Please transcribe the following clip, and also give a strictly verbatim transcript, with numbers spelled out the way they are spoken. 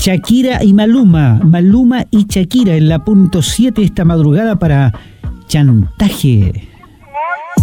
Shakira y Maluma, Maluma y Shakira en la punto siete esta madrugada para Chantaje.